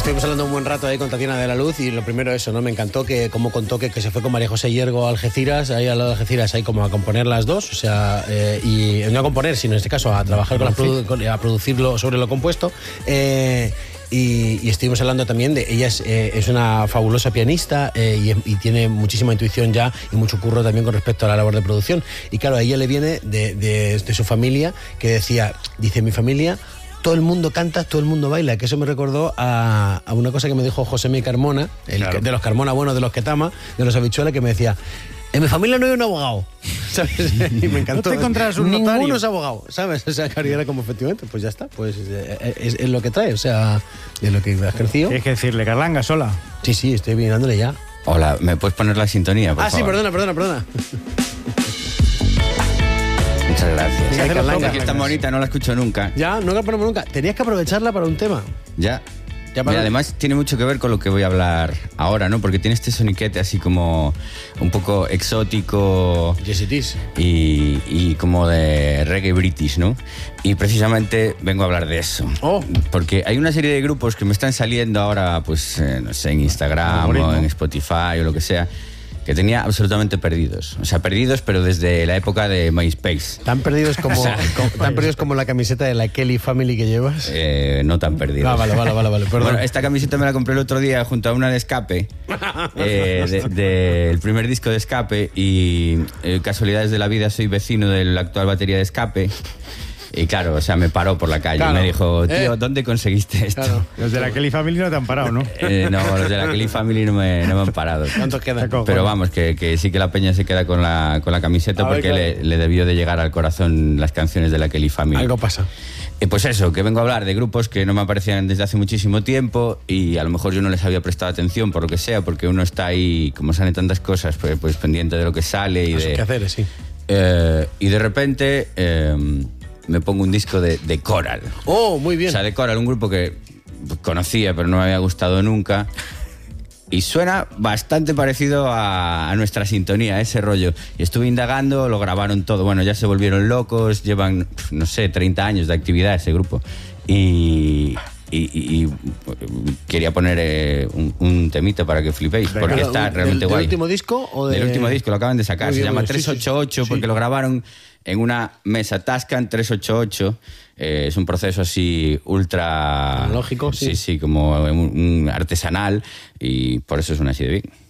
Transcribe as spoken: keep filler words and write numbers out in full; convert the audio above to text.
estuvimos hablando un buen rato ahí con Tatiana de la Luz y lo primero eso, ¿no? Me encantó que como contó que, que se fue con María José Hiergo a Algeciras, ahí al lado de Algeciras, ahí como a componer las dos, o sea, eh, y no a componer, sino en este caso a trabajar con las produ- con, a producirlo sobre lo compuesto. Eh, Y, y estuvimos hablando también de ella es, eh, es una fabulosa pianista eh, y, y tiene muchísima intuición ya y mucho curro también con respecto a la labor de producción. Y claro, a ella le viene de, de, de su familia, que decía, dice, mi familia, todo el mundo canta, todo el mundo baila, que eso me recordó a, a una cosa que me dijo José Mi Carmona, el, claro. de los Carmona buenos, de los Ketama, de los Habichuelas, que me decía, en mi familia no hay un abogado, ¿sabes? Y me encantó. No te encontrarás un notario. Ninguno es abogado, ¿sabes? O sea, carrera como efectivamente, pues ya está, pues eh, es, es lo que trae, o sea, es lo que has crecido. Tienes que decirle, Carlanga, sola. Sí, sí, estoy mirándole ya. Hola, ¿me puedes poner la sintonía, por Ah, favor? sí, perdona, perdona, perdona. Muchas gracias. Sí, Carlanga, es que esta bonita no la escucho nunca. Ya, no la ponemos nunca. Tenías que aprovecharla para un tema. Ya. Ya para... Mira, además tiene mucho que ver con lo que voy a hablar ahora, ¿no? Porque tiene este soniquete así como un poco exótico. Yes, it is. Y, y como de reggae british, ¿no? Y precisamente vengo a hablar de eso. Oh. Porque hay una serie de grupos que me están saliendo ahora, pues, eh, no sé, en Instagram o en Spotify o lo que sea, que tenía absolutamente perdidos. O sea, perdidos, pero desde la época de MySpace. ¿Tan perdidos como, como, tan perdidos como la camiseta de la Kelly Family que llevas? Eh, no tan perdidos. Ah, vale, vale, vale, vale, perdón. Bueno, esta camiseta me la compré el otro día junto a una de Escape, eh, del de, de primer disco de Escape, y eh, casualidades de la vida, soy vecino del actual batería de Escape. Y claro, o sea, me paró por la calle claro. y me dijo, tío, eh. ¿dónde conseguiste esto? Claro. Los de la Kelly Family no te han parado, ¿no? Eh, no, los de la Kelly Family no me, no me han parado. ¿Cuántos quedan? Pero vamos, que, que sí que la peña se queda con la, con la camiseta, a porque ver, le, le debió de llegar al corazón las canciones de la Kelly Family. Algo pasa. Eh, pues eso, que vengo a hablar de grupos que no me aparecían desde hace muchísimo tiempo y a lo mejor yo no les había prestado atención por lo que sea, porque uno está ahí, como salen tantas cosas, pues, pues pendiente de lo que sale y Eso de... que hacer, sí. Eh, y de repente... Eh, me pongo un disco de, de Coral. Oh, muy bien. O sea, de Coral, un grupo que conocía pero no me había gustado nunca. Y suena bastante parecido a, a nuestra sintonía, ese rollo. Y estuve indagando, lo grabaron todo. Bueno, ya se volvieron locos, llevan, no sé, treinta años de actividad ese grupo. Y... Y, y, y quería poner eh, un, un temita para que flipéis, porque Pero, está realmente ¿del, guay. ¿Del último disco? O de... Del último disco, lo acaban de sacar. Muy Se bien, llama muy bien. tres ocho ocho, sí, sí, porque sí. lo grabaron en una mesa Tascam tres ocho ocho. Eh, es un proceso así ultra... Analógico, sí. Sí, sí, como un, un artesanal, y por eso es una así de bien.